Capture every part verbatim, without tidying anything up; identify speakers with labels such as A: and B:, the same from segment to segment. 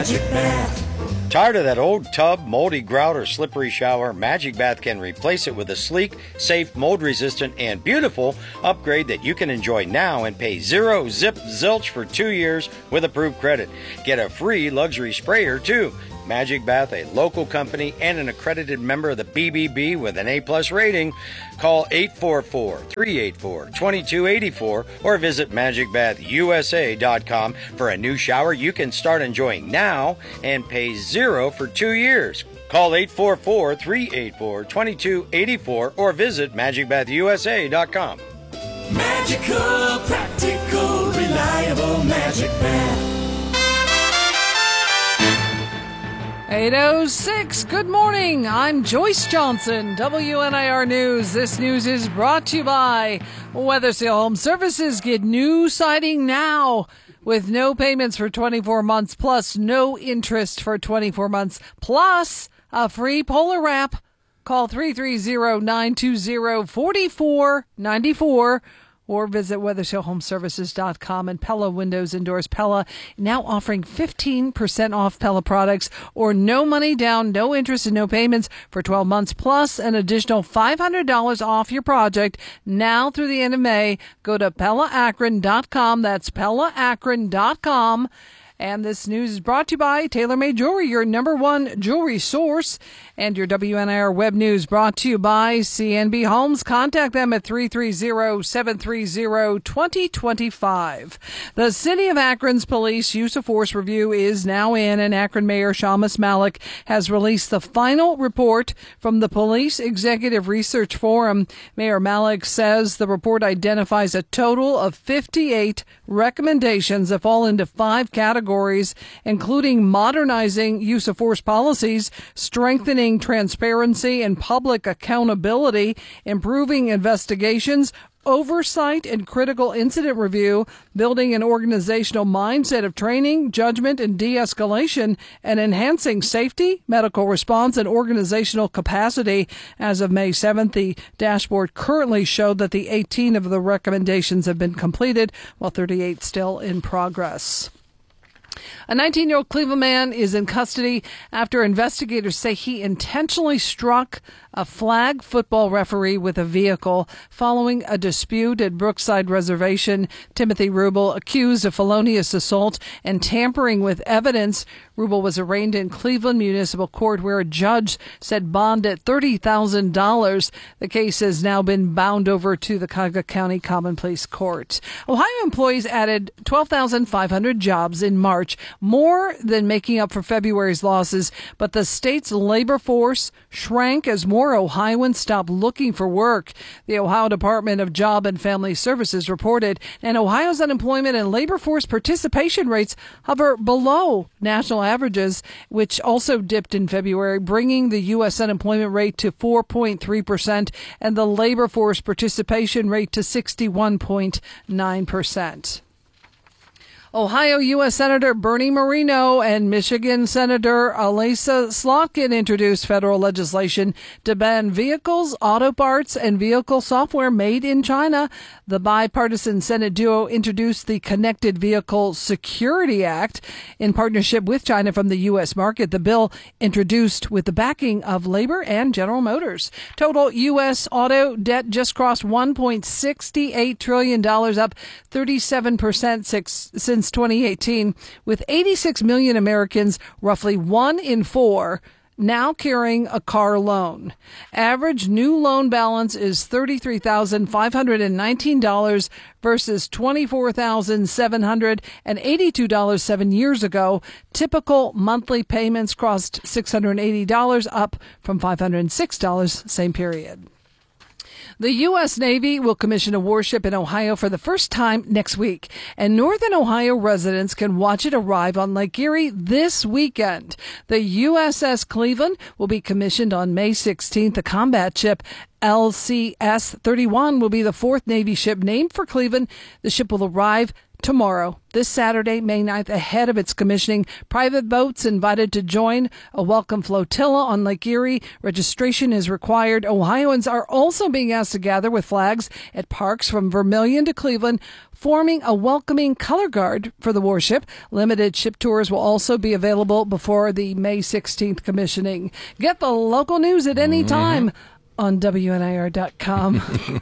A: Magic Bath.
B: Tired of that old tub, moldy grout, or slippery shower? Magic Bath can replace it with a sleek, safe, mold-resistant, and beautiful upgrade that you can enjoy now and pay zero zip zilch for two years with approved credit. Get a free luxury sprayer, too. Magic Bath, a local company and an accredited member of the B B B with an A-plus rating. Call eight four four, three eight four, two two eight four or visit magic bath u s a dot com for a new shower you can start enjoying now and pay zero for two years. Call eight four four, three eight four, two two eight four or visit magic bath u s a dot com.
A: Magical, practical, reliable Magic Bath.
C: eight oh six, good morning. I'm Joyce Johnson, W N I R News. This news is brought to you by Weathersfield Home Services. Get new siding now with no payments for twenty-four months, plus no interest for twenty-four months, plus a free Polar Wrap. Call three three zero, nine two zero, four four nine four. Or visit weathershill home services dot com. And Pella Windows and Doors. Pella now offering fifteen percent off Pella products or no money down, no interest and no payments for twelve months, plus an additional five hundred dollars off your project now through the end of May. Go to pella akron dot com. That's pella akron dot com. And this news is brought to you by TaylorMade Jewelry, your number one jewelry source. And your W N I R web news brought to you by C N B Homes. Contact them at three three zero, seven three zero, two zero two five. The City of Akron's police use of force review is now in, and Akron Mayor Shamus Malik has released the final report from the Police Executive Research Forum. Mayor Malik says the report identifies a total of fifty-eight recommendations that fall into five categories, including modernizing use of force policies, strengthening transparency and public accountability, improving investigations, oversight and critical incident review, building an organizational mindset of training, judgment, and de-escalation, and enhancing safety, medical response, and organizational capacity. As of May seventh, the dashboard currently showed that the eighteen of the recommendations have been completed, while thirty-eight still in progress. A nineteen-year-old Cleveland man is in custody after investigators say he intentionally struck a flag football referee with a vehicle following a dispute at Brookside Reservation. Timothy Rubel, accused of felonious assault and tampering with evidence. Rubel was arraigned in Cleveland Municipal Court, where a judge set bond at thirty thousand dollars. The case has now been bound over to the Cuyahoga County Common Pleas Court. Ohio employees added twelve thousand five hundred jobs in March, more than making up for February's losses, but the state's labor force shrank as more Ohioans stopped looking for work. The Ohio Department of Job and Family Services reported, and Ohio's unemployment and labor force participation rates hover below national averages, which also dipped in February, bringing the U S unemployment rate to four point three percent and the labor force participation rate to sixty-one point nine percent. Ohio U S Senator Bernie Moreno and Michigan Senator Elissa Slotkin introduced federal legislation to ban vehicles, auto parts, and vehicle software made in China. The bipartisan Senate duo introduced the Connected Vehicle Security Act in partnership with China from the U S market. The bill, introduced with the backing of Labor and General Motors. Total U S auto debt just crossed one point six eight trillion dollars, up thirty-seven percent since twenty eighteen, with eighty-six million Americans, roughly one in four, now carrying a car loan. Average new loan balance is thirty-three thousand five hundred nineteen dollars versus twenty-four thousand seven hundred eighty-two dollars seven years ago. Typical monthly payments crossed six hundred eighty dollars, up from five hundred six dollars same period. The U S Navy will commission a warship in Ohio for the first time next week, and Northern Ohio residents can watch it arrive on Lake Erie this weekend. The U S S Cleveland will be commissioned on May sixteenth. The combat ship L C S thirty-one will be the fourth Navy ship named for Cleveland. The ship will arrive tomorrow, this Saturday, May ninth, ahead of its commissioning. Private boats invited to join a welcome flotilla on Lake Erie. Registration is required. Ohioans are also being asked to gather with flags at parks from Vermilion to Cleveland, forming a welcoming color guard for the warship. Limited ship tours will also be available before the May sixteenth commissioning. Get the local news at any time on W N I R dot com.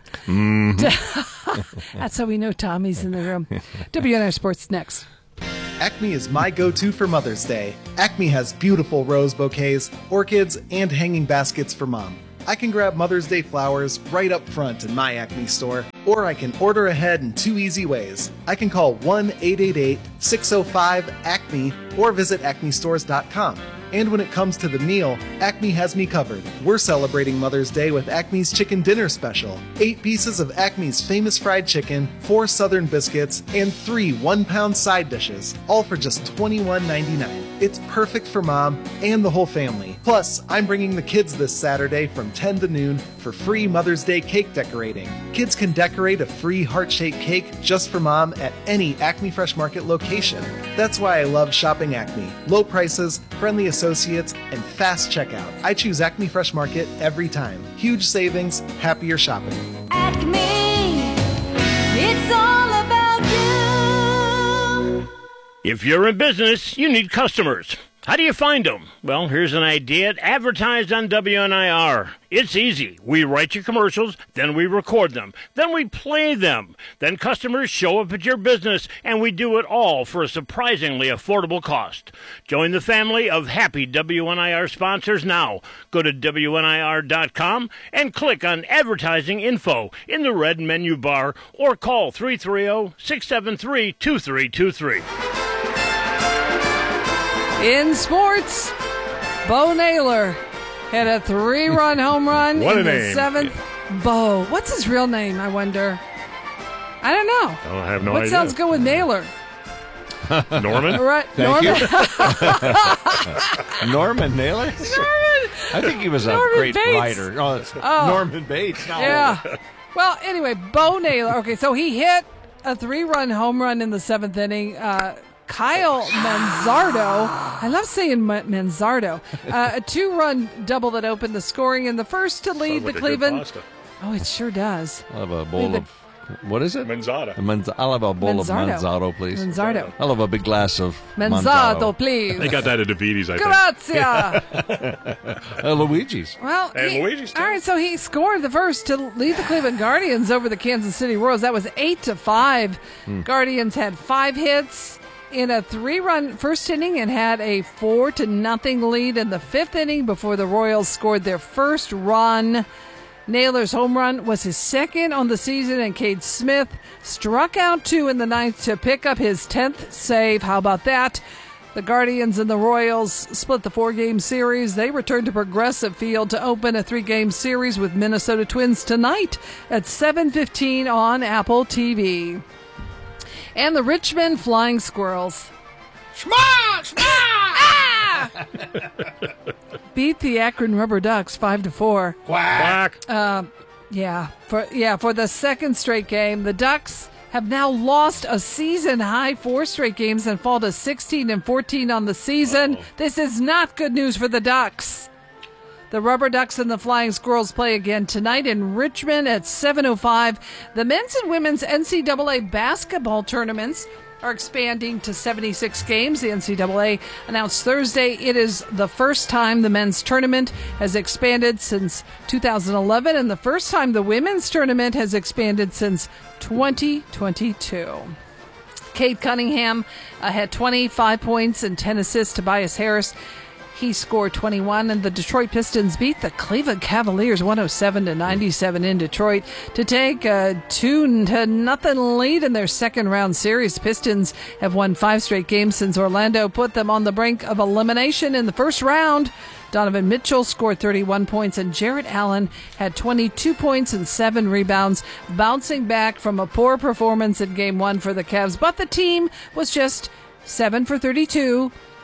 C: That's how we know Tommy's in the room. W N I R Sports next.
D: Acme is my go-to for Mother's Day. Acme has beautiful rose bouquets, orchids, and hanging baskets for Mom. I can grab Mother's Day flowers right up front in my Acme store, or I can order ahead in two easy ways. I can call one eight eight eight, six oh five, ACME or visit acme stores dot com. And when it comes to the meal, Acme has me covered. We're celebrating Mother's Day with Acme's Chicken Dinner Special. Eight pieces of Acme's famous fried chicken, four southern biscuits, and three one-pound side dishes, all for just twenty-one ninety-nine. It's perfect for Mom and the whole family. Plus, I'm bringing the kids this Saturday from ten to noon for free Mother's Day cake decorating. Kids can decorate a free heart-shaped cake just for Mom at any Acme Fresh Market location. That's why I love shopping Acme. Low prices, friendly associates, and fast checkout. I choose Acme Fresh Market every time. Huge savings, happier shopping.
E: Acme, it's all about you.
F: If you're in business, you need customers. How do you find them? Well, here's an idea. Advertise on W N I R. It's easy. We write your commercials, then we record them, then we play them. Then customers show up at your business, and we do it all for a surprisingly affordable cost. Join the family of happy W N I R sponsors now. Go to W N I R dot com and click on Advertising Info in the red menu bar, or call three three zero, six seven three, two three two three.
C: In sports, Bo Naylor hit a three-run home run
G: What
C: in
G: a
C: the
G: name.
C: seventh. Bo, what's his real name, I wonder? I don't know.
G: I have no
C: what
G: idea.
C: sounds good with Naylor?
G: Norman?
C: Right,
H: Thank
C: Norman.
H: you. Norman Naylor?
C: Norman.
H: I think he was a
C: Norman
H: great
C: Bates.
H: writer. Oh, it's
C: Oh.
H: Norman Bates. No.
C: Yeah. Well, anyway, Bo Naylor. Okay, so he hit a three-run home run in the seventh inning. Uh, Kyle Manzardo, I love saying Ma- Manzardo, uh, a two-run double that opened the scoring in the first to lead
G: Sounds
C: the
G: like a good
C: Cleveland.
G: pasta.
C: Oh, it sure does.
H: I'll have a bowl
C: The-
H: of, what is it?
G: Manzata.
H: A Manz- I'll have a bowl
C: Manzardo.
H: of Manzardo, please.
C: Manzardo.
H: I'll have a big glass of
C: Manzardo, please.
G: They got that at Davidi's, I think.
C: Grazie.
H: Uh, Luigi's.
C: Well,
G: And
C: he-
G: Luigi's, too.
C: all right. So he scored the first to lead the Cleveland Guardians over the Kansas City Royals. That was eight to five. Guardians had five hits in a three-run first inning and had a four to nothing lead in the fifth inning before the Royals scored their first run. Naylor's home run was his second on the season, and Cade Smith struck out two in the ninth to pick up his tenth save. How about that? The Guardians and the Royals split the four-game series. They return to Progressive Field to open a three-game series with Minnesota Twins tonight at seven fifteen on Apple T V. And the Richmond Flying Squirrels ah! beat the Akron Rubber Ducks five to four.
G: Quack.
C: Yeah, for yeah, for the second straight game, the Ducks have now lost a season high four straight games and fall to sixteen and fourteen on the season.
G: Uh-oh.
C: This is not good news for the Ducks. The Rubber Ducks and the Flying Squirrels play again tonight in Richmond at seven oh five. The men's and women's N C double A basketball tournaments are expanding to seventy-six games. The N C double A announced Thursday it is the first time the men's tournament has expanded since two thousand eleven and the first time the women's tournament has expanded since twenty twenty-two. Cade Cunningham uh, had twenty-five points and ten assists. Tobias Harris, he scored twenty-one, and the Detroit Pistons beat the Cleveland Cavaliers one oh seven to ninety-seven in Detroit to take a two to nothing lead in their second round series. Pistons have won five straight games since Orlando put them on the brink of elimination in the first round. Donovan Mitchell scored thirty-one points, and Jarrett Allen had twenty-two points and seven rebounds, bouncing back from a poor performance in game one for the Cavs. But the team was just seven for thirty-two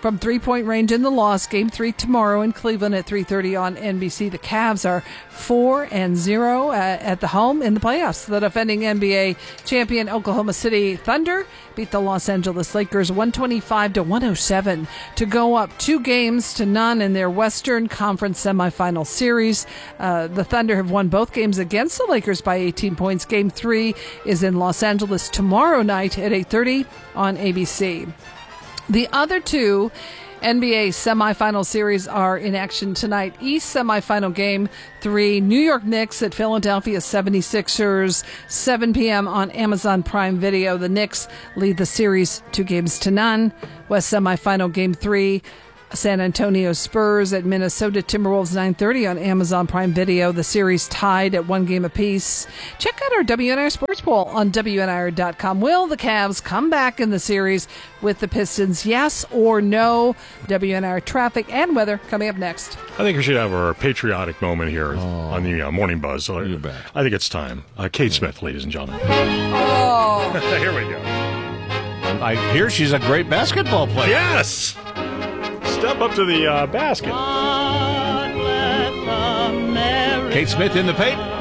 C: from three-point range in the loss. Game three tomorrow in Cleveland at three thirty on N B C. The Cavs are four and zero uh, at the home in the playoffs. The defending N B A champion Oklahoma City Thunder beat the Los Angeles Lakers one twenty-five to one oh seven to go up two games to none in their Western Conference semifinal series. Uh, the Thunder have won both games against the Lakers by eighteen points. Game three is in Los Angeles tomorrow night at eight thirty on A B C. The other two N B A semifinal series are in action tonight. East semifinal game three, New York Knicks at Philadelphia seventy-sixers, seven p.m. on Amazon Prime Video. The Knicks lead the series two games to none. West semifinal game three, San Antonio Spurs at Minnesota Timberwolves, nine thirty on Amazon Prime Video. The series tied at one game apiece. Check out our W N I R Sports Poll on W N I R dot com. Will the Cavs come back in the series with the Pistons? Yes or no? W N I R traffic and weather coming up next.
G: I think we should have our patriotic moment here on the uh, Morning Buzz. So
H: You bet.
G: I think it's time. Uh, Kate Smith, ladies and gentlemen.
C: Oh,
G: Here we go.
H: I hear she's a great basketball player.
G: Yes! Step up to the uh, basket.
H: Kate Smith in the paint.